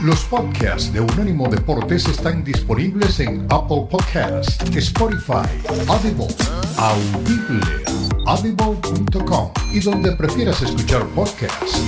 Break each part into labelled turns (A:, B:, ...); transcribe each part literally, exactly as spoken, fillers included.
A: Los podcasts de Unánimo Deportes están disponibles en Apple Podcasts, Spotify, Audible, Audible, audible punto com y donde prefieras escuchar podcasts.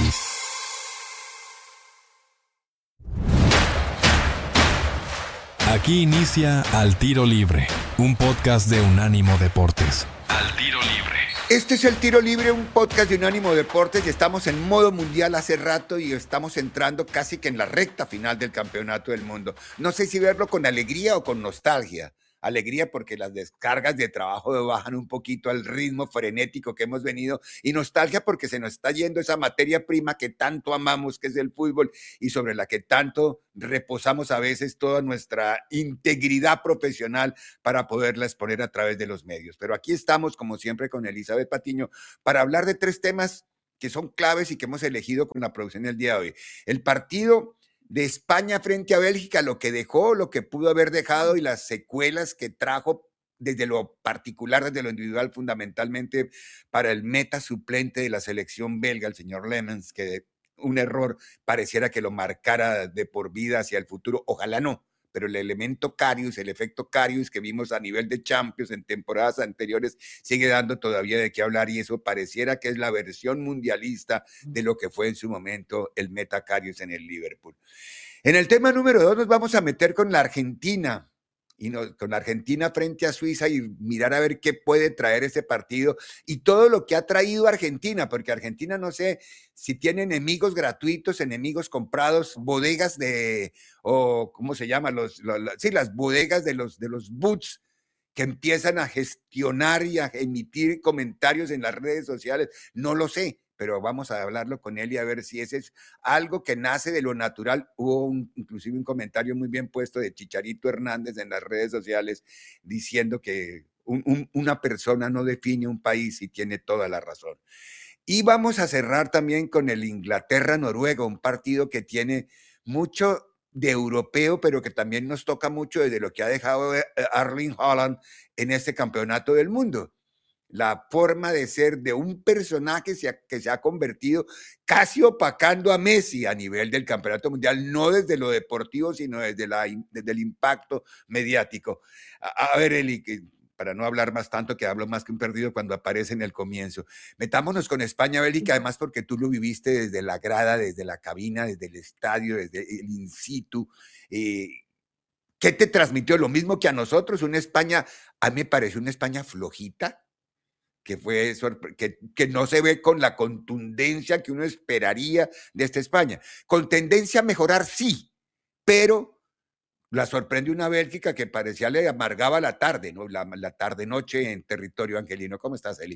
B: Aquí inicia Al Tiro Libre, un podcast de Unánimo Deportes. Al Tiro Libre.
C: Este es El Tiro Libre, un podcast de Unánimo Deportes y estamos en modo mundial hace rato y estamos entrando casi que en la recta final del Campeonato del Mundo. No sé si verlo con alegría o con nostalgia. Alegría porque las descargas de trabajo bajan un poquito al ritmo frenético que hemos venido y nostalgia porque se nos está yendo esa materia prima que tanto amamos, que es el fútbol y sobre la que tanto reposamos a veces toda nuestra integridad profesional para poderla exponer a través de los medios. Pero aquí estamos, como siempre, con Elizabeth Patiño para hablar de tres temas que son claves y que hemos elegido con la producción del día de hoy. El partido de España frente a Bélgica, lo que dejó, lo que pudo haber dejado y las secuelas que trajo desde lo particular, desde lo individual, fundamentalmente para el meta suplente de la selección belga, el señor Lemens, que un error pareciera que lo marcara de por vida hacia el futuro. Ojalá no, pero el elemento Karius, el efecto Karius que vimos a nivel de Champions en temporadas anteriores sigue dando todavía de qué hablar y eso pareciera que es la versión mundialista de lo que fue en su momento el meta Karius en el Liverpool. En el tema número dos nos vamos a meter con la Argentina y no, con la Argentina frente a Suiza y mirar a ver qué puede traer ese partido y todo lo que ha traído Argentina, porque Argentina no sé si tiene enemigos gratuitos, enemigos comprados, bodegas de, o ¿cómo se llama? Los, los, los, sí, las bodegas de los, de los boots que empiezan a gestionar y a emitir comentarios en las redes sociales, no lo sé, pero vamos a hablarlo con él y a ver si ese es algo que nace de lo natural. Hubo un, inclusive un comentario muy bien puesto de Chicharito Hernández en las redes sociales diciendo que un, un, una persona no define un país y tiene toda la razón. Y vamos a cerrar también con el Inglaterra-Noruega, un partido que tiene mucho de europeo, pero que también nos toca mucho desde lo que ha dejado Erling Haaland en este campeonato del mundo. La forma de ser de un personaje que se ha convertido casi opacando a Messi a nivel del campeonato mundial, no desde lo deportivo, sino desde, la, desde el impacto mediático. A, a ver, Eli, para no hablar más tanto, que hablo más que un perdido cuando aparece en el comienzo. Metámonos con España-Bélgica, además porque tú lo viviste desde la grada, desde la cabina, desde el estadio, desde el in situ. Eh, ¿Qué te transmitió? Lo mismo que a nosotros, una España, a mí me pareció una España flojita, que, fue, que, que no se ve con la contundencia que uno esperaría de esta España. Con tendencia a mejorar, sí, pero la sorprende una Bélgica que parecía le amargaba la tarde, ¿no? La, la tarde-noche en territorio angelino. ¿Cómo estás, Eli?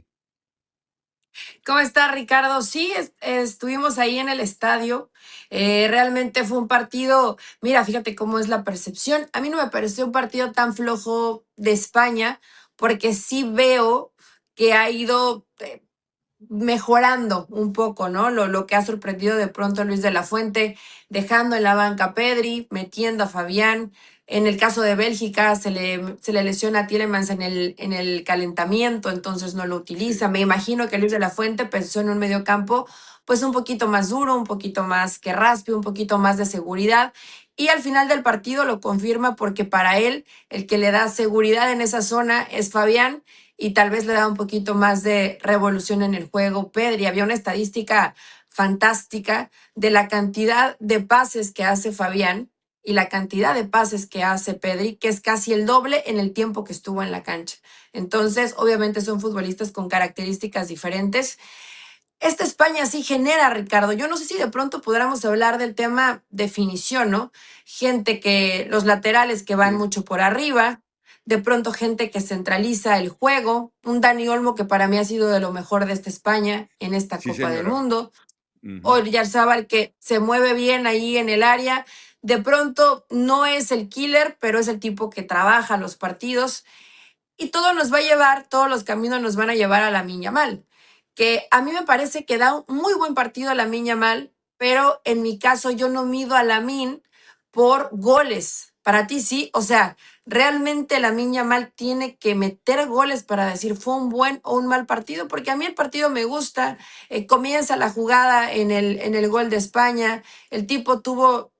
D: ¿Cómo está, Ricardo? Sí, es, estuvimos ahí en el estadio. Eh, realmente fue un partido, mira, fíjate cómo es la percepción. A mí no me pareció un partido tan flojo de España, porque sí veo que ha ido eh, mejorando un poco, ¿no? Lo, lo que ha sorprendido de pronto a Luis de la Fuente, dejando en la banca a Pedri, metiendo a Fabián. En el caso de Bélgica se le, se le lesiona a Tielemans en el, en el calentamiento, entonces no lo utiliza. Me imagino que Luis de la Fuente pensó en un mediocampo pues un poquito más duro, un poquito más que raspe, un poquito más de seguridad. Y al final del partido lo confirma porque para él el que le da seguridad en esa zona es Fabián y tal vez le da un poquito más de revolución en el juego Pedri. Había una estadística fantástica de la cantidad de pases que hace Fabián y la cantidad de pases que hace Pedri, que es casi el doble en el tiempo que estuvo en la cancha. Entonces, obviamente son futbolistas con características diferentes. Esta España sí genera, Ricardo. Yo no sé si de pronto podamos hablar del tema definición, ¿no? Gente que, los laterales que van sí. mucho por arriba, de pronto gente que centraliza el juego, un Dani Olmo que para mí ha sido de lo mejor de esta España en esta sí, Copa señora. del Mundo, uh-huh. Oyarzabal que se mueve bien ahí en el área, de pronto no es el killer, pero es el tipo que trabaja los partidos y todo nos va a llevar, todos los caminos nos van a llevar a Lamine Yamal, que a mí me parece que da un muy buen partido a Lamine Yamal, pero en mi caso yo no mido a Lamine por goles. Para ti sí, o sea, realmente Lamine Yamal tiene que meter goles para decir fue un buen o un mal partido, porque a mí el partido me gusta, eh, comienza la jugada en el, en el gol de España, el tipo tuvo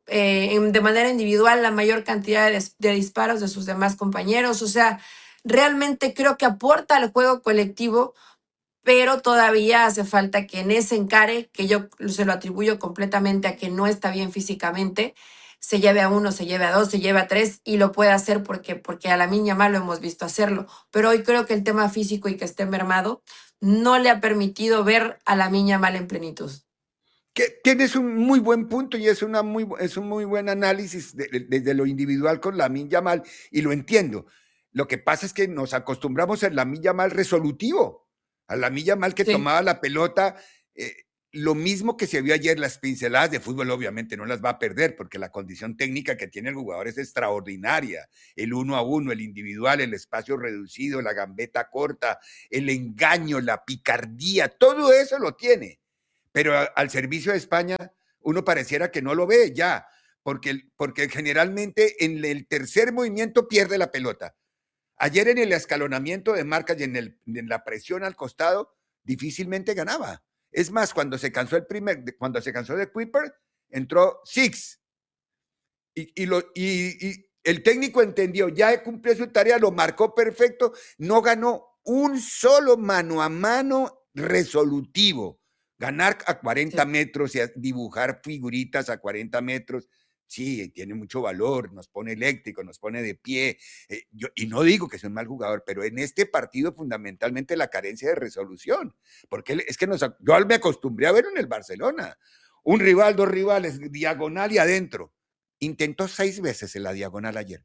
D: eh, en- de manera individual la mayor cantidad de, de disparos de sus demás compañeros. O sea, realmente creo que aporta al juego colectivo, pero todavía hace falta que en ese encare, que yo se lo atribuyo completamente a que no está bien físicamente, se lleve a uno, se lleve a dos, se lleve a tres y lo puede hacer porque, porque a Lamine Yamal lo hemos visto hacerlo. Pero hoy creo que el tema físico y que esté mermado no le ha permitido ver a Lamine Yamal en plenitud.
C: Que tienes un muy buen punto y es, una muy, bu- es un muy buen análisis de- de- desde lo individual con Lamine Yamal y lo entiendo. Lo que pasa es que nos acostumbramos al Lamine Yamal resolutivo, al Lamine Yamal que
D: Sí.
C: tomaba la pelota, eh, lo mismo que se vio ayer, las pinceladas de fútbol obviamente no las va a perder porque la condición técnica que tiene el jugador es extraordinaria, el uno a uno, el individual, el espacio reducido, la gambeta corta, el engaño, la picardía, todo eso lo tiene. Pero a- al servicio de España uno pareciera que no lo ve ya, porque, porque generalmente en el tercer movimiento pierde la pelota. Ayer en el escalonamiento de marcas y en, el, en la presión al costado, difícilmente ganaba. Es más, cuando se cansó el primer, cuando se cansó de Kuiper, entró Six. Y, y, lo, y, y el técnico entendió, ya cumplió su tarea, lo marcó perfecto, no ganó un solo mano a mano resolutivo. Ganar a cuarenta
D: Sí.
C: metros y dibujar figuritas a cuarenta metros, sí, tiene mucho valor, nos pone eléctrico, nos pone de pie. Eh, yo, y no digo que soy un mal jugador, pero en este partido fundamentalmente la carencia de resolución, porque es que nos, yo me acostumbré a verlo en el Barcelona. Un rival, dos rivales, diagonal y adentro. Intentó seis veces en la diagonal ayer.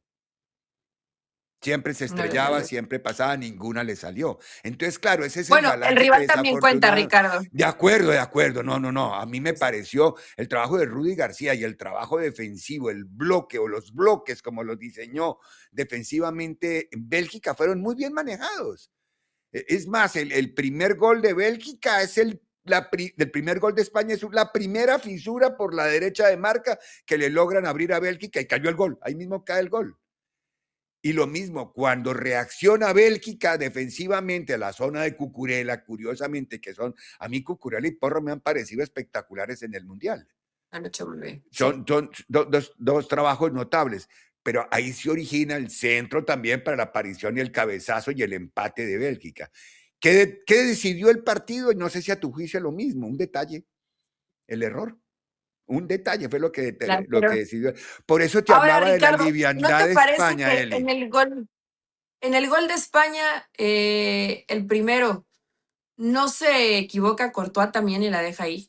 C: Siempre se
D: No,
C: estrellaba,
D: yo-
C: siempre pasaba, ninguna le salió. Entonces, claro, ese es el
D: Bueno, el
C: balance que
D: rival también cuenta,
C: desafortunado.
D: Ricardo.
C: De acuerdo, de acuerdo. No, no, no. A mí me pareció el trabajo de Rudy García y el trabajo defensivo, el bloque o los bloques, como los diseñó defensivamente en Bélgica, fueron muy bien manejados. Es más, el, el primer gol de Bélgica es el la, el primer gol de España es la primera fisura por la derecha de marca que le logran abrir a Bélgica y cayó el gol. Ahí mismo cae el gol. Y lo mismo, cuando reacciona Bélgica defensivamente a la zona de Cucurella, curiosamente, que son, a mí Cucurella y Porro me han parecido espectaculares en el Mundial.
D: Anoche volví.
C: Son,
D: Sí.
C: son do, dos, dos trabajos notables, pero ahí se origina el centro también para la aparición y el cabezazo y el empate de Bélgica. ¿Qué, de, qué decidió el partido? No sé si a tu juicio es lo mismo, un detalle, el error. Un detalle fue lo que,
D: Claro,
C: lo
D: pero
C: que decidió. Por eso te
D: ahora,
C: hablaba de la
D: Ricardo, ¿no
C: liviandad
D: te
C: de
D: parece
C: España,
D: que en
C: Eli.
D: el gol, en el gol de España, eh, el primero, no se equivoca Courtois también y la deja ahí?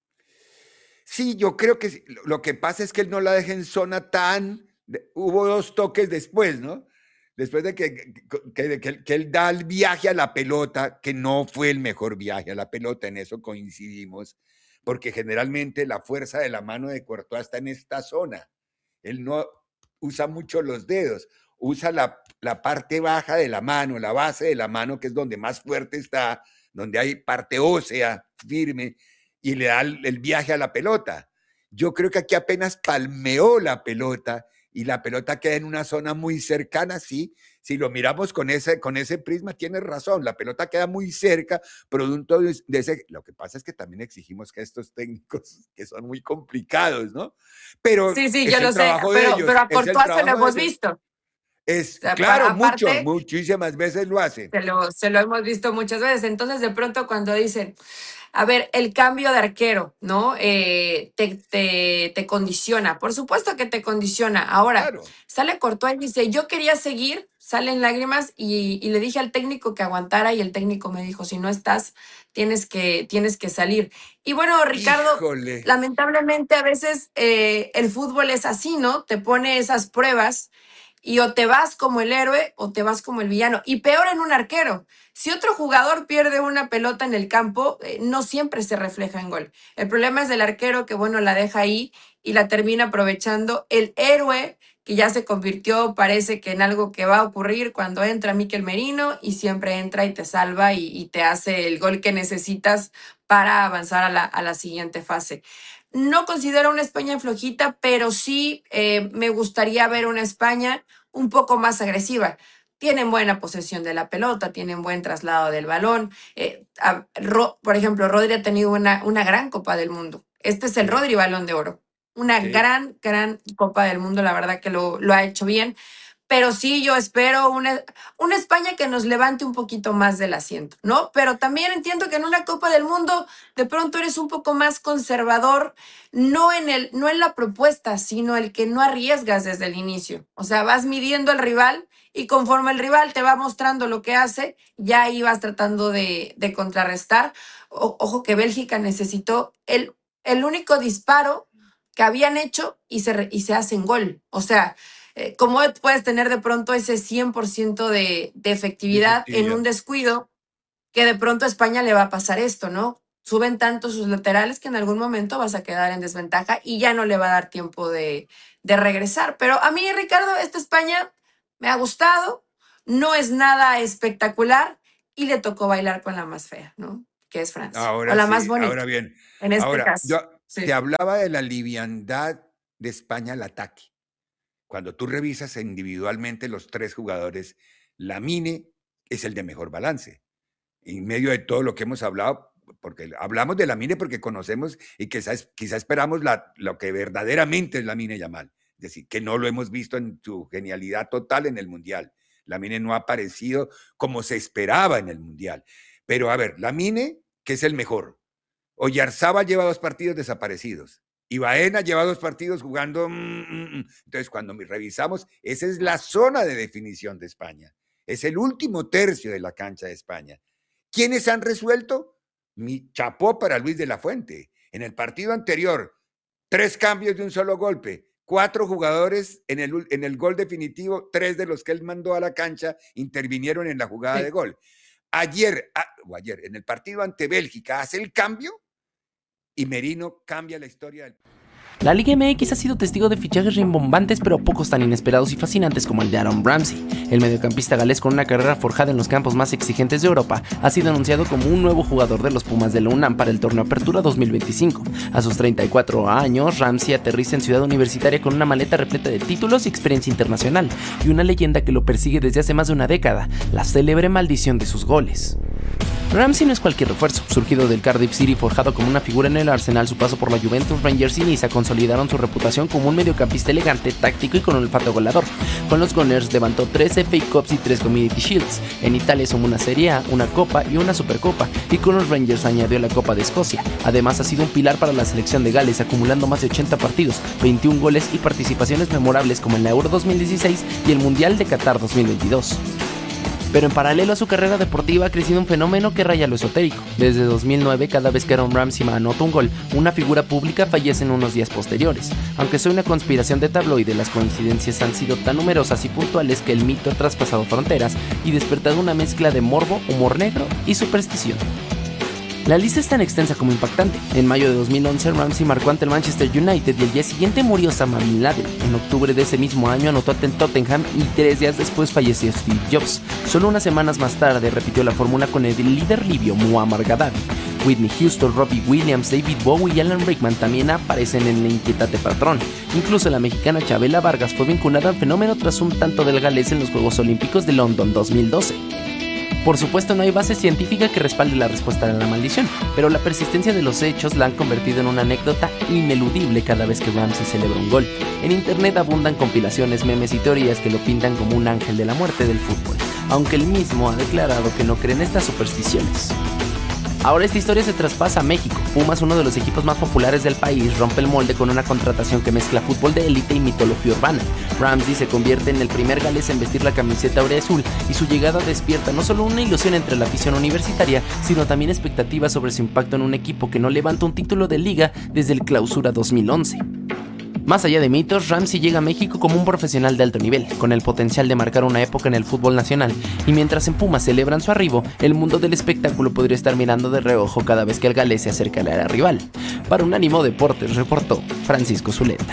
C: Sí, yo creo que sí. Lo que pasa es que él no la deja en zona tan... Hubo dos toques después, ¿no? Después de que, que, que, que él da el viaje a la pelota, que no fue el mejor viaje a la pelota, en eso coincidimos, porque generalmente la fuerza de la mano de Courtois está en esta zona. Él no usa mucho los dedos, usa la, la parte baja de la mano, la base de la mano, que es donde más fuerte está, donde hay parte ósea firme, y le da el, el viaje a la pelota. Yo creo que aquí apenas palmeó la pelota y la pelota queda en una zona muy cercana, sí. Si lo miramos con ese, con ese prisma, tienes razón, la pelota queda muy cerca, producto de, de ese... Lo que pasa es que también exigimos que estos técnicos, que son muy complicados, ¿no? Pero
D: Sí, sí,
C: es
D: yo
C: el
D: lo sé,
C: trabajo de
D: pero, pero
C: ellos,
D: a
C: es el
D: Courtois se lo
C: trabajo de
D: hemos
C: ellos.
D: visto.
C: Es,
D: O sea,
C: claro,
D: pa-
C: mucho,
D: aparte,
C: muchísimas veces lo hace.
D: se lo, se lo hemos visto muchas veces. Entonces, de pronto, cuando dicen, a ver, el cambio de arquero, ¿no? Eh, te, te, te condiciona. Por supuesto que te condiciona. Ahora,
C: Claro.
D: sale Courtois y dice, yo quería seguir, salen lágrimas y, y le dije al técnico que aguantara y el técnico me dijo, si no estás, tienes que, tienes que salir. Y bueno, Ricardo,
C: Híjole.
D: lamentablemente a veces eh, el fútbol es así, ¿no? Te pone esas pruebas y o te vas como el héroe o te vas como el villano. Y peor en un arquero. Si otro jugador pierde una pelota en el campo, eh, no siempre se refleja en gol. El problema es del arquero que, bueno, la deja ahí y la termina aprovechando. El héroe que ya se convirtió, parece que en algo que va a ocurrir cuando entra Mikel Merino y siempre entra y te salva y, y te hace el gol que necesitas para avanzar a la, a la siguiente fase. No considero una España flojita, pero sí eh, me gustaría ver una España un poco más agresiva. Tienen buena posesión de la pelota, tienen buen traslado del balón. Eh, a, Ro, por ejemplo, Rodri ha tenido una, una gran Copa del Mundo. Este es el
C: Sí.
D: Rodri Balón de Oro. una
C: Sí.
D: gran, gran Copa del Mundo, la verdad que lo, lo ha hecho bien. Pero sí, yo espero una, una España que nos levante un poquito más del asiento, ¿no? Pero también entiendo que en una Copa del Mundo de pronto eres un poco más conservador, no en el, no en la propuesta, sino el que no arriesgas desde el inicio. O sea, vas midiendo al rival y conforme el rival te va mostrando lo que hace, ya ahí vas tratando de, de contrarrestar. O- ojo que Bélgica necesitó el, el único disparo que habían hecho y se, re- y se hacen gol. O sea, eh, ¿cómo puedes tener de pronto ese cien por ciento de, de
C: De
D: efectividad en un
C: efectividad.
D: descuido que de pronto a España le va a pasar esto, ¿no? Suben tanto sus laterales que en algún momento vas a quedar en desventaja y ya no le va a dar tiempo de, de regresar. Pero a mí, Ricardo, esta España me ha gustado, no es nada espectacular y le tocó bailar con la más fea, ¿no? Que es Francia, o
C: Ahora
D: la más
C: sí, ahora
D: bonita,
C: bien.
D: en este
C: Ahora,
D: caso.
C: yo te
D: Sí.
C: hablaba de la liviandad de España al ataque. Cuando tú revisas individualmente los tres jugadores, Lamine es el de mejor balance. En medio de todo lo que hemos hablado, porque hablamos de Lamine porque conocemos y quizás, quizá esperamos la, lo que verdaderamente es Lamine Yamal. Es decir, que no lo hemos visto en su genialidad total en el Mundial. Lamine no ha aparecido como se esperaba en el Mundial. Pero a ver, Lamine, que es el mejor. Oyarzábal lleva dos partidos desaparecidos. Y Baena lleva dos partidos jugando. Mm, mm, mm. Entonces, cuando revisamos, esa es la zona de definición de España. Es el último tercio de la cancha de España. ¿Quiénes han resuelto? Mi chapó para Luis de la Fuente. En el partido anterior, tres cambios de un solo golpe. Cuatro jugadores en el, en el gol definitivo, tres de los que él mandó a la cancha intervinieron en la jugada
D: Sí.
C: de gol. Ayer, ah, o ayer, en el partido ante Bélgica, hace el cambio y Merino cambia la historia del...
E: La Liga M X ha sido testigo de fichajes rimbombantes pero pocos tan inesperados y fascinantes como el de Aaron Ramsey. El mediocampista galés con una carrera forjada en los campos más exigentes de Europa ha sido anunciado como un nuevo jugador de los Pumas de la UNAM para el torneo Apertura dos mil veinticinco. A sus treinta y cuatro años, Ramsey aterriza en Ciudad Universitaria con una maleta repleta de títulos y experiencia internacional, y una leyenda que lo persigue desde hace más de una década, la célebre maldición de sus goles. Ramsey no es cualquier refuerzo. Surgido del Cardiff City, forjado como una figura en el Arsenal, su paso por la Juventus, Rangers y Niza consolidaron su reputación como un mediocampista elegante, táctico y con olfato goleador. Con los Gunners levantó tres F A Cups y tres Community Shields. En Italia sumó una Serie A, una Copa y una Supercopa, y con los Rangers añadió la Copa de Escocia. Además ha sido un pilar para la selección de Gales, acumulando más de ochenta partidos, veintiún goles y participaciones memorables como en la Euro dos mil dieciséis y el Mundial de Qatar dos mil veintidós. Pero en paralelo a su carrera deportiva ha crecido un fenómeno que raya lo esotérico. Desde dos mil nueve, cada vez que Aaron Ramsey anota un gol, una figura pública fallece en unos días posteriores. Aunque soy una conspiración de tabloide, las coincidencias han sido tan numerosas y puntuales que el mito ha traspasado fronteras y despertado una mezcla de morbo, humor negro y superstición. La lista es tan extensa como impactante. En mayo de dos mil once, Ramsey marcó ante el Manchester United y el día siguiente murió Osama Bin Laden. En octubre de ese mismo año anotó ante Tottenham y tres días después falleció Steve Jobs. Solo unas semanas más tarde repitió la fórmula con el líder libio Muammar Gaddafi. Whitney Houston, Robbie Williams, David Bowie y Alan Rickman también aparecen en el inquietante patrón. Incluso la mexicana Chabela Vargas fue vinculada al fenómeno tras un tanto del galés en los Juegos Olímpicos de London dos mil doce. Por supuesto, no hay base científica que respalde la respuesta a la maldición, pero la persistencia de los hechos la han convertido en una anécdota ineludible cada vez que Ramsey celebra un gol. En internet abundan compilaciones, memes y teorías que lo pintan como un ángel de la muerte del fútbol, aunque él mismo ha declarado que no cree en estas supersticiones. Ahora esta historia se traspasa a México. Pumas, uno de los equipos más populares del país, rompe el molde con una contratación que mezcla fútbol de élite y mitología urbana. Ramsey se convierte en el primer galés en vestir la camiseta aureazul y su llegada despierta no solo una ilusión entre la afición universitaria, sino también expectativas sobre su impacto en un equipo que no levanta un título de liga desde el Clausura dos mil once. Más allá de mitos, Ramsey llega a México como un profesional de alto nivel, con el potencial de marcar una época en el fútbol nacional, y mientras en Pumas celebran su arribo, el mundo del espectáculo podría estar mirando de reojo cada vez que el galés se acerca al área rival. Para Unánimo Deportes reportó Francisco Zuleta.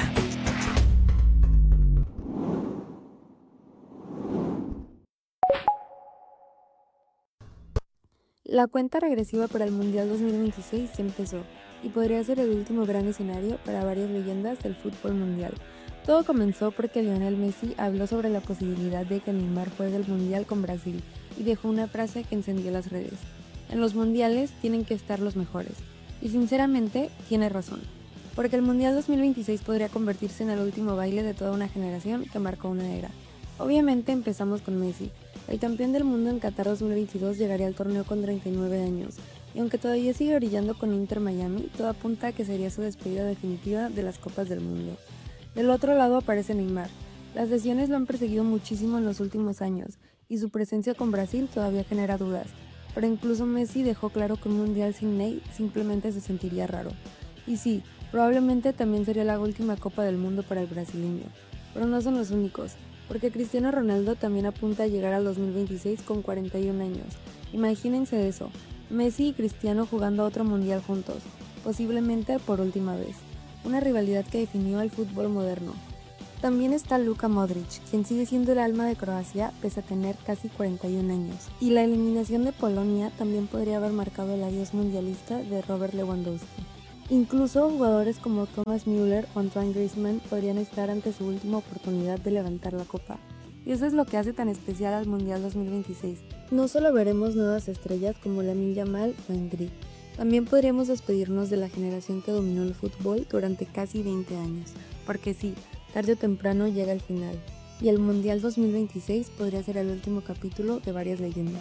F: La cuenta regresiva para el Mundial dos mil veintiséis ya empezó, y podría ser el último gran escenario para varias leyendas del fútbol mundial. Todo comenzó porque Lionel Messi habló sobre la posibilidad de que Neymar juegue el Mundial con Brasil y dejó una frase que encendió las redes. En los mundiales tienen que estar los mejores, y sinceramente tiene razón. porque el Mundial dos mil veintiséis podría convertirse en el último baile de toda una generación que marcó una era. Obviamente empezamos con Messi. El campeón del mundo en Qatar dos mil veintidós llegaría al torneo con treinta y nueve años, y aunque todavía sigue brillando con Inter Miami, todo apunta a que sería su despedida definitiva de las Copas del Mundo. Del otro lado aparece Neymar. Las lesiones lo han perseguido muchísimo en los últimos años, y su presencia con Brasil todavía genera dudas, pero incluso Messi dejó claro que un mundial sin Ney simplemente se sentiría raro. Y sí, probablemente también sería la última Copa del Mundo para el brasileño, pero no son los únicos, porque Cristiano Ronaldo también apunta a llegar al dos mil veintiséis con cuarenta y un años. Imagínense eso, Messi y Cristiano jugando otro mundial juntos, posiblemente por última vez, una rivalidad que definió al fútbol moderno. También está Luka Modric, quien sigue siendo el alma de Croacia pese a tener casi cuarenta y un años, y la eliminación de Polonia también podría haber marcado el adiós mundialista de Robert Lewandowski. Incluso jugadores como Thomas Müller o Antoine Griezmann podrían estar ante su última oportunidad de levantar la copa. Y eso es lo que hace tan especial al Mundial dos mil veintiséis. No solo veremos nuevas estrellas como Lamine Yamal o Endrick, también podríamos despedirnos de la generación que dominó el fútbol durante casi veinte años. Porque sí, tarde o temprano llega el final, y el Mundial dos mil veintiséis podría ser el último capítulo de varias leyendas.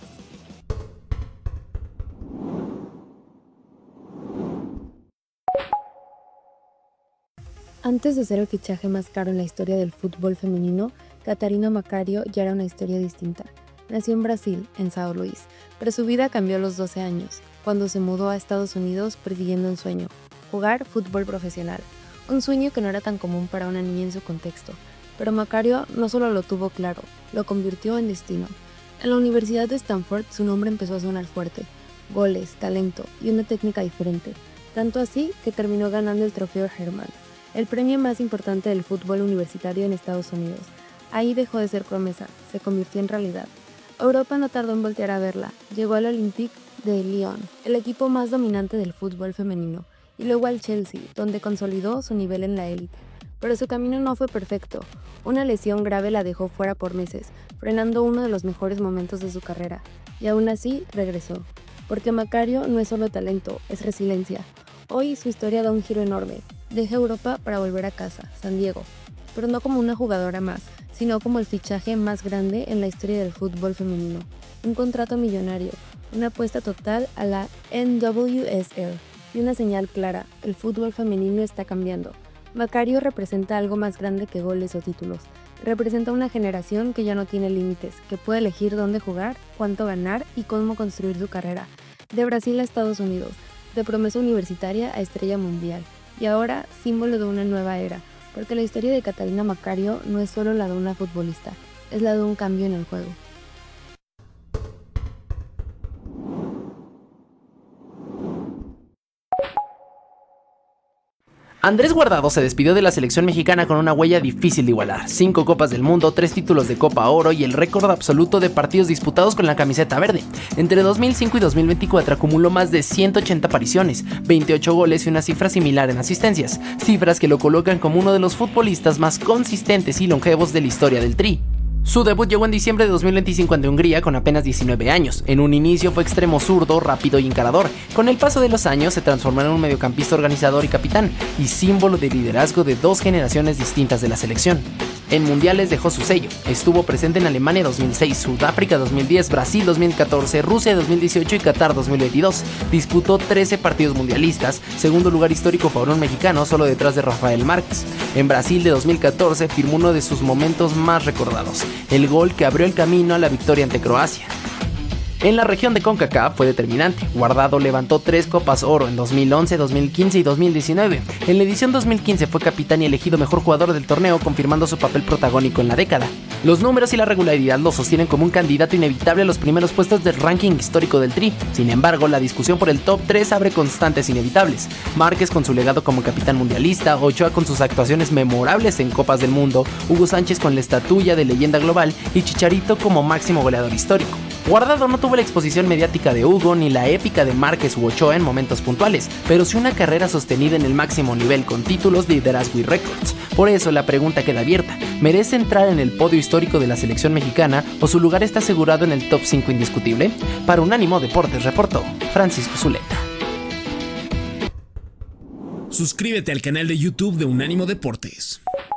F: Antes de ser el fichaje más caro en la historia del fútbol femenino, Catarina Macario ya era una historia distinta. Nació en Brasil, en São Luís, pero su vida cambió a los doce años, cuando se mudó a Estados Unidos persiguiendo un sueño, jugar fútbol profesional. Un sueño que no era tan común para una niña en su contexto, pero Macario no solo lo tuvo claro, lo convirtió en destino. En la Universidad de Stanford su nombre empezó a sonar fuerte, goles, talento y una técnica diferente, tanto así que terminó ganando el trofeo Hermann, el premio más importante del fútbol universitario en Estados Unidos. Ahí dejó de ser promesa, se convirtió en realidad. Europa no tardó en voltear a verla, llegó al Olympique de Lyon, el equipo más dominante del fútbol femenino, y luego al Chelsea, donde consolidó su nivel en la élite. Pero su camino no fue perfecto. Una lesión grave la dejó fuera por meses, frenando uno de los mejores momentos de su carrera, y aún así regresó. Porque Macario no es solo talento, es resiliencia. Hoy su historia da un giro enorme. Deja Europa para volver a casa, San Diego, pero no como una jugadora más, sino como el fichaje más grande en la historia del fútbol femenino. Un contrato millonario, una apuesta total a la N W S L y una señal clara, el fútbol femenino está cambiando. Macario representa algo más grande que goles o títulos. Representa una generación que ya no tiene límites, que puede elegir dónde jugar, cuánto ganar y cómo construir su carrera. De Brasil a Estados Unidos, de promesa universitaria a estrella mundial. Y ahora, símbolo de una nueva era, porque la historia de Catarina Macario no es solo la de una futbolista, es la de un cambio en el juego.
E: Andrés Guardado se despidió de la selección mexicana con una huella difícil de igualar. Cinco Copas del Mundo, tres títulos de Copa Oro y el récord absoluto de partidos disputados con la camiseta verde. Entre dos mil cinco y dos mil veinticuatro acumuló más de ciento ochenta apariciones, veintiocho goles y una cifra similar en asistencias. Cifras que lo colocan como uno de los futbolistas más consistentes y longevos de la historia del Tri. Su debut llegó en diciembre de dos mil veinticinco ante Hungría con apenas diecinueve años. En un inicio fue extremo zurdo, rápido y encarador. Con el paso de los años se transformó en un mediocampista organizador y capitán, y símbolo de liderazgo de dos generaciones distintas de la selección. En mundiales dejó su sello. Estuvo presente en Alemania dos mil seis, Sudáfrica dos mil diez, Brasil dos mil catorce, Rusia dos mil dieciocho y Qatar dos mil veintidós. Disputó trece partidos mundialistas, segundo lugar histórico para un mexicano, solo detrás de Rafael Márquez. En Brasil de dos mil catorce firmó uno de sus momentos más recordados, el gol que abrió el camino a la victoria ante Croacia. En la región de CONCACAF fue determinante. Guardado levantó tres Copas Oro en dos mil once, dos mil quince y dos mil diecinueve. En la edición dos mil quince fue capitán y elegido mejor jugador del torneo, confirmando su papel protagónico en la década. Los números y la regularidad lo sostienen como un candidato inevitable a los primeros puestos del ranking histórico del Tri. Sin embargo, la discusión por el top tres abre constantes inevitables. Márquez con su legado como capitán mundialista, Ochoa con sus actuaciones memorables en Copas del Mundo, Hugo Sánchez con la estatuilla de leyenda global y Chicharito como máximo goleador histórico. Guardado no tuvo la exposición mediática de Hugo ni la épica de Márquez u Ochoa en momentos puntuales, pero sí una carrera sostenida en el máximo nivel con títulos, liderazgo y récords. Por eso la pregunta queda abierta: ¿merece entrar en el podio histórico de la selección mexicana o su lugar está asegurado en el top cinco indiscutible? Para Unánimo Deportes reportó Francisco Zuleta.
B: Suscríbete al canal de YouTube de Unánimo Deportes.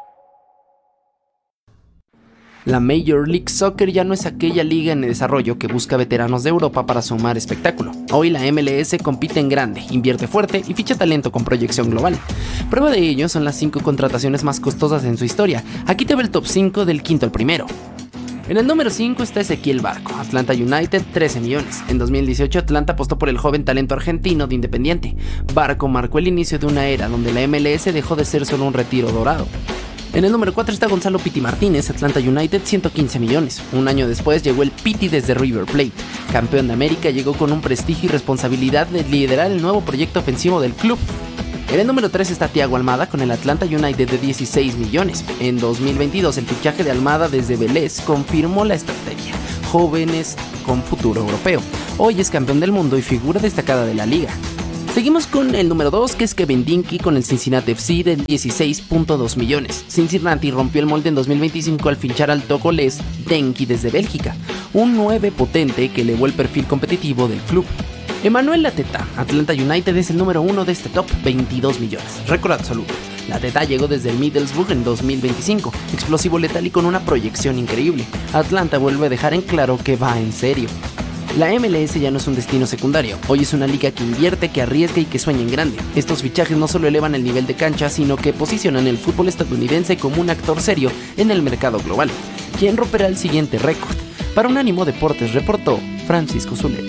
E: La Major League Soccer ya no es aquella liga en desarrollo que busca veteranos de Europa para sumar espectáculo. Hoy la M L S compite en grande, invierte fuerte y ficha talento con proyección global. Prueba de ello son las cinco contrataciones más costosas en su historia. Aquí te ve el top cinco del quinto al primero. En el número cinco está Ezequiel Barco, Atlanta United, trece millones. En dos mil dieciocho Atlanta apostó por el joven talento argentino de Independiente. Barco marcó el inicio de una era donde la M L S dejó de ser solo un retiro dorado. En el número cuatro está Gonzalo Piti Martínez, Atlanta United, ciento quince millones. Un año después llegó el Piti desde River Plate. Campeón de América, llegó con un prestigio y responsabilidad de liderar el nuevo proyecto ofensivo del club. En el número tres está Thiago Almada con el Atlanta United de dieciséis millones. En dos mil veintidós el fichaje de Almada desde Vélez confirmó la estrategia. Jóvenes con futuro europeo. Hoy es campeón del mundo y figura destacada de la liga. Seguimos con el número dos, que es Kevin Dinky con el Cincinnati F C de dieciséis punto dos millones. Cincinnati rompió el molde en dos mil veinticinco al fichar al togolés Denki desde Bélgica, un nueve potente que elevó el perfil competitivo del club. Emmanuel Lateta, Atlanta United, es el número uno de este top, veintidós millones, récord absoluto. Lateta llegó desde el Middlesbrough en dos mil veinticinco, explosivo, letal y con una proyección increíble. Atlanta vuelve a dejar en claro que va en serio. La M L S ya no es un destino secundario, hoy es una liga que invierte, que arriesga y que sueña en grande. Estos fichajes no solo elevan el nivel de cancha, sino que posicionan el fútbol estadounidense como un actor serio en el mercado global. ¿Quién romperá el siguiente récord? Para Unánimo Deportes reportó Francisco Zuleta.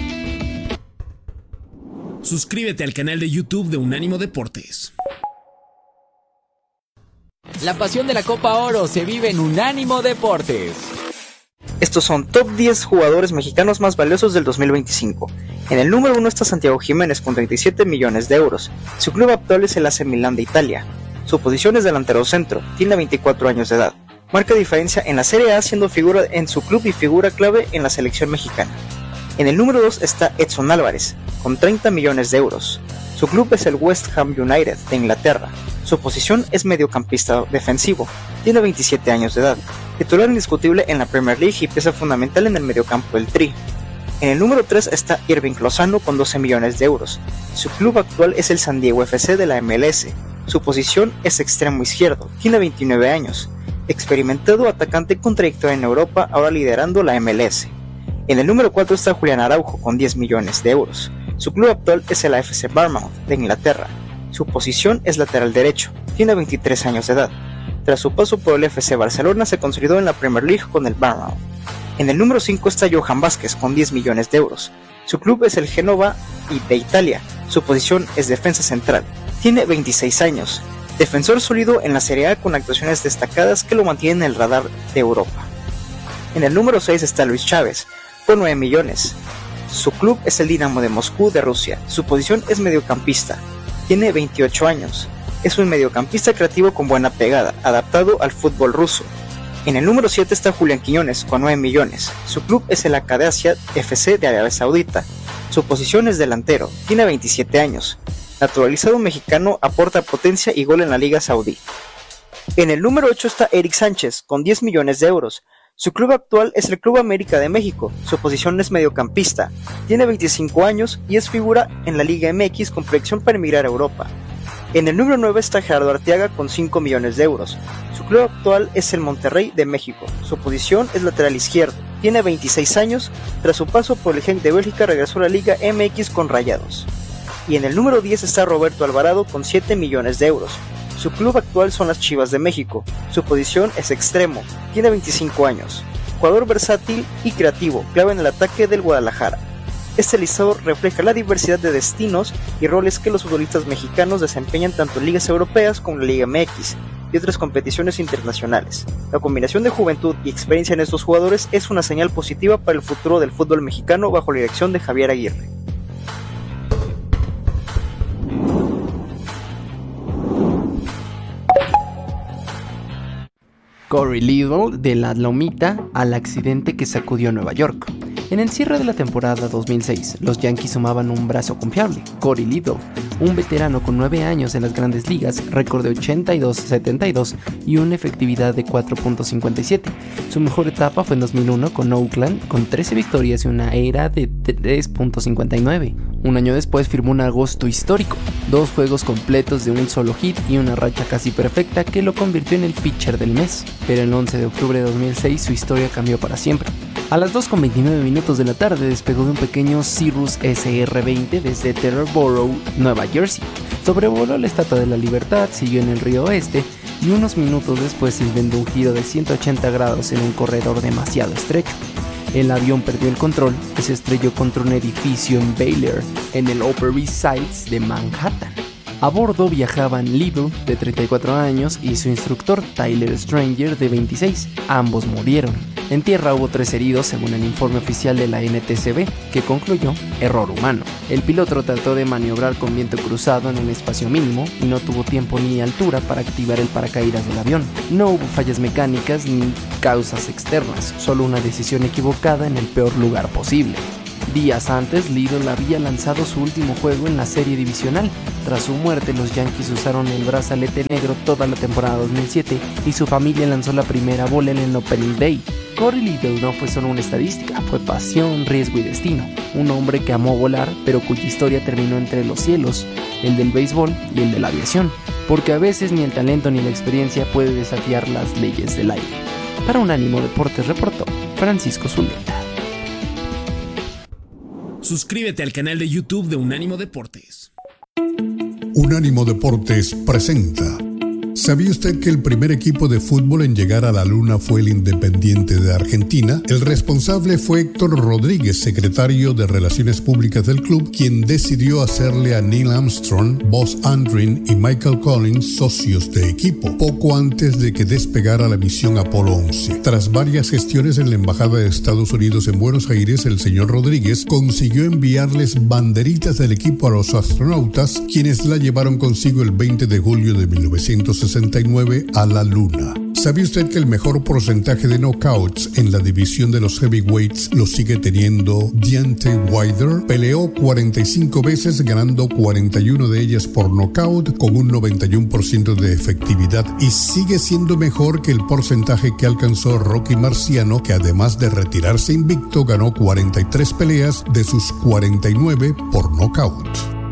B: Suscríbete al canal de YouTube de Unánimo Deportes.
G: La pasión de la Copa Oro se vive en Unánimo Deportes.
H: Estos son top diez jugadores mexicanos más valiosos del dos mil veinticinco. En el número uno está Santiago Jiménez con treinta y siete millones de euros. Su club actual es el A C Milan de Italia. Su posición es delantero centro, tiene veinticuatro años de edad. Marca diferencia en la Serie A siendo figura en su club y figura clave en la selección mexicana. En el número dos está Edson Álvarez, con treinta millones de euros. Su club es el West Ham United de Inglaterra. Su posición es mediocampista defensivo, tiene veintisiete años de edad. Titular indiscutible en la Premier League y pieza fundamental en el mediocampo del Tri. En el número tres está Irving Lozano con doce millones de euros. Su club actual es el San Diego F C de la M L S. Su posición es extremo izquierdo, tiene veintinueve años. Experimentado atacante con trayectoria en Europa, ahora liderando la M L S. En el número cuatro está Julián Araujo con diez millones de euros. Su club actual es el A F C Bournemouth de Inglaterra. Su posición es lateral derecho, tiene veintitrés años de edad. Tras su paso por el F C Barcelona se consolidó en la Premier League con el Bournemouth. En el número cinco está Johan Vázquez con diez millones de euros. Su club es el Génova y de Italia. Su posición es defensa central, tiene veintiséis años. Defensor sólido en la Serie A con actuaciones destacadas que lo mantienen en el radar de Europa. En el número seis está Luis Chávez, con nueve millones. Su club es el Dinamo de Moscú de Rusia. Su posición es mediocampista. Tiene veintiocho años. Es un mediocampista creativo con buena pegada, adaptado al fútbol ruso. En el número siete está Julián Quiñones, con nueve millones. Su club es el Academia F C de Arabia Saudita. Su posición es delantero. Tiene veintisiete años. Naturalizado mexicano, aporta potencia y gol en la Liga Saudí. En el número ocho está Eric Sánchez, con diez millones de euros. Su club actual es el Club América de México. Su posición es mediocampista. Tiene veinticinco años y es figura en la Liga M X con proyección para emigrar a Europa. En el número nueve está Gerardo Arteaga con cinco millones de euros. Su club actual es el Monterrey de México. Su posición es lateral izquierdo. Tiene veintiséis años. Tras su paso por el Genk de Bélgica regresó a la Liga M X con Rayados. Y en el número diez está Roberto Alvarado con siete millones de euros. Su club actual son las Chivas de México. Su posición es extremo, tiene veinticinco años. Jugador versátil y creativo, clave en el ataque del Guadalajara. Este listado refleja la diversidad de destinos y roles que los futbolistas mexicanos desempeñan tanto en ligas europeas como en la Liga M X y otras competiciones internacionales. La combinación de juventud y experiencia en estos jugadores es una señal positiva para el futuro del fútbol mexicano bajo la dirección de Javier Aguirre.
E: Corey Little, de la Lomita al accidente que sacudió Nueva York. En el cierre de la temporada dos mil seis, los Yankees sumaban un brazo confiable, Corey Lidl, un veterano con nueve años en las grandes ligas, récord de ochenta y dos setenta y dos y una efectividad de cuatro punto cincuenta y siete. Su mejor etapa fue en dos mil uno con Oakland, con trece victorias y una era de tres punto cincuenta y nueve. Un año después firmó un agosto histórico, dos juegos completos de un solo hit y una racha casi perfecta que lo convirtió en el pitcher del mes. Pero el once de octubre de dos mil seis su historia cambió para siempre. A las dos con veintinueve minutos de la tarde despegó de un pequeño Cirrus S R veinte desde Teterboro, Nueva Jersey. Sobrevoló la Estatua de la Libertad, siguió en el río Oeste y unos minutos después inventó un giro de ciento ochenta grados en un corredor demasiado estrecho. El avión perdió el control y se estrelló contra un edificio en Baylor, en el Upper East Side de Manhattan. A bordo viajaban Lidl, de treinta y cuatro años, y su instructor Tyler Stranger, de veintiséis. Ambos murieron. En tierra hubo tres heridos, según el informe oficial de la N T S B, que concluyó error humano. El piloto trató de maniobrar con viento cruzado en un espacio mínimo y no tuvo tiempo ni altura para activar el paracaídas del avión. No hubo fallas mecánicas ni causas externas, solo una decisión equivocada en el peor lugar posible. Días antes, Lidl había lanzado su último juego en la serie divisional. Tras su muerte, los Yankees usaron el brazalete negro toda la temporada dos mil siete y su familia lanzó la primera bola en el Opening Day. Corey Lidl no fue solo una estadística, fue pasión, riesgo y destino. Un hombre que amó volar, pero cuya historia terminó entre los cielos, el del béisbol y el de la aviación, porque a veces ni el talento ni la experiencia puede desafiar las leyes del aire. Para Unánimo Deportes reportó Francisco Zuleta.
B: Suscríbete al canal de YouTube de Unánimo Deportes.
A: Unánimo Deportes presenta. ¿Sabía usted que el primer equipo de fútbol en llegar a la Luna fue el Independiente de Argentina? El responsable fue Héctor Rodríguez, secretario de Relaciones Públicas del club, quien decidió hacerle a Neil Armstrong, Buzz Aldrin y Michael Collins socios de equipo, poco antes de que despegara la misión Apolo once. Tras varias gestiones en la Embajada de Estados Unidos en Buenos Aires, el señor Rodríguez consiguió enviarles banderitas del equipo a los astronautas, quienes la llevaron consigo el veinte de julio de mil novecientos sesenta y nueve a la Luna. ¿Sabía usted que el mejor porcentaje de knockouts en la división de los heavyweights lo sigue teniendo Deontay Wilder? Peleó cuarenta y cinco veces, ganando cuarenta y una de ellas por knockout con un noventa y uno por ciento de efectividad, y sigue siendo mejor que el porcentaje que alcanzó Rocky Marciano, que además de retirarse invicto ganó cuarenta y tres peleas de sus cuarenta y nueve por knockout.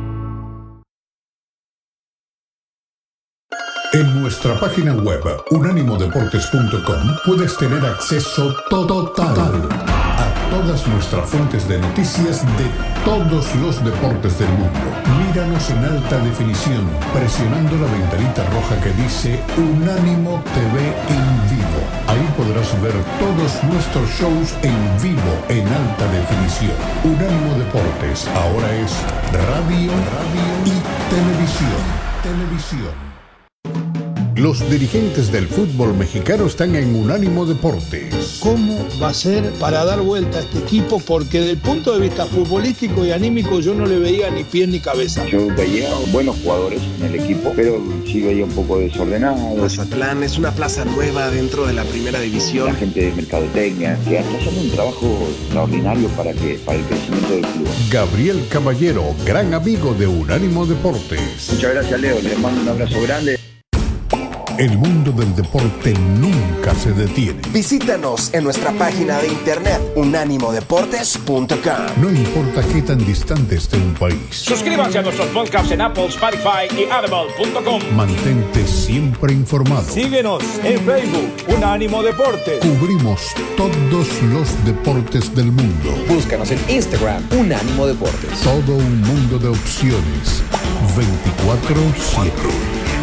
A: En nuestra página web, unánimo deportes punto com, puedes tener acceso total a todas nuestras fuentes de noticias de todos los deportes del mundo. Míranos en alta definición, presionando la ventanita roja que dice Unánimo T V en vivo. Ahí podrás ver todos nuestros shows en vivo en alta definición. Unánimo Deportes ahora es radio, radio y televisión. Televisión. Los dirigentes del fútbol mexicano están en Unánimo Deportes.
I: ¿Cómo va a ser para dar vuelta a este equipo? Porque desde el punto de vista futbolístico y anímico yo no le veía ni pie ni cabeza.
J: Yo veía buenos jugadores en el equipo, pero sí veía un poco desordenado.
K: Mazatlán es una plaza nueva dentro de la primera división.
J: La gente de mercadotecnia, que está haciendo un trabajo extraordinario para, que, para el crecimiento del club.
A: Gabriel Caballero, gran amigo de Unánimo Deportes.
J: Muchas gracias, Leo. Les mando un abrazo grande.
A: El mundo del deporte nunca se detiene.
K: Visítanos en nuestra página de internet unánimo deportes punto com.
A: No importa qué tan distante esté un país.
L: Suscríbanse a nuestros podcasts en Apple, Spotify y audible punto com.
A: Mantente siempre informado.
L: Síguenos en Facebook, Unánimo Deportes.
A: Cubrimos todos los deportes del mundo.
G: Búscanos en Instagram, Unánimo Deportes.
A: Todo un mundo de opciones. veinticuatro siete.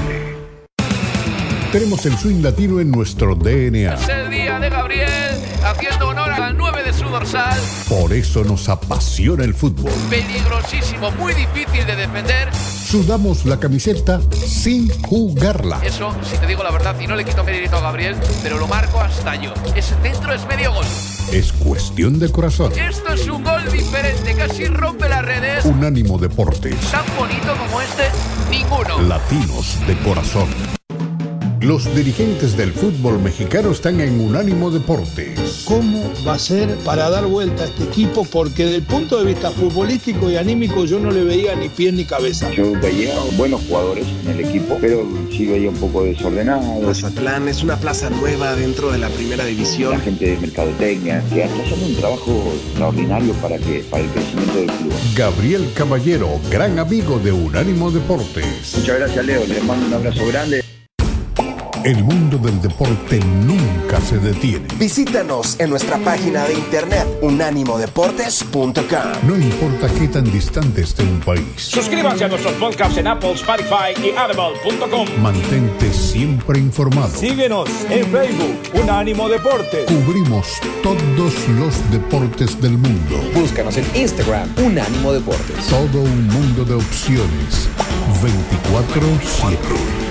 A: Tenemos el swing latino en nuestro D N A.
M: Es el día de Gabriel, haciendo honor al nueve de su dorsal.
A: Por eso nos apasiona el fútbol.
M: Peligrosísimo, muy difícil de defender.
A: Sudamos la camiseta sin jugarla.
M: Eso, si te digo la verdad, y no le quito mérito a Gabriel, pero lo marco hasta yo. Ese centro es medio gol.
A: Es cuestión de corazón.
M: Esto es un gol diferente, casi rompe las redes.
A: Unánimo Deportes.
M: Tan bonito como este, ninguno.
A: Latinos de corazón. Los dirigentes del fútbol mexicano están en Unánimo Deportes.
I: ¿Cómo va a ser para dar vuelta a este equipo? Porque desde el punto de vista futbolístico y anímico yo no le veía ni pie ni cabeza.
J: Yo veía buenos jugadores en el equipo, pero sí veía un poco desordenado.
K: Mazatlán es una plaza nueva dentro de la primera división.
J: La gente de mercadotecnia, que está haciendo un trabajo extraordinario para, que, para el crecimiento del club.
A: Gabriel Caballero, gran amigo de Unánimo Deportes.
J: Muchas gracias, Leo. Les mando un abrazo grande.
A: El mundo del deporte nunca se detiene.
K: Visítanos en nuestra página de internet unánimo deportes punto com.
A: No importa qué tan distante esté un país.
L: Suscríbanse a nuestros podcasts en Apple, Spotify y Audible punto com.
A: Mantente siempre informado.
I: Síguenos en Facebook, Unánimo Deportes.
A: Cubrimos todos los deportes del mundo.
G: Búscanos en Instagram, Unánimo Deportes.
A: Todo un mundo de opciones. veinticuatro siete.